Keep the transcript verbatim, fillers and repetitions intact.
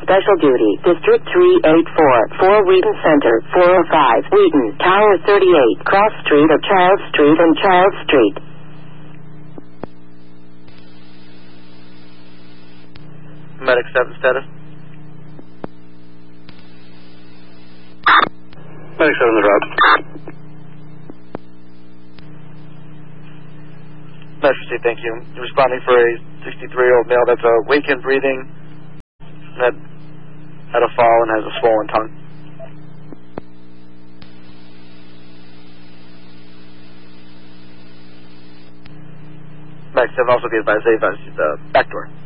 Special Duty, District three eighty-four, four Wheaton Center, four oh five, Wheaton, Tower thirty-eight, Cross Street or Charles Street and Charles Street. Medic seven status. Medic seven, the route. Majesty, thank you. Responding for a sixty-three-year-old male that's awake and breathing, that had a fall and has a swollen tongue. Max seven also be advised, they advised the back door.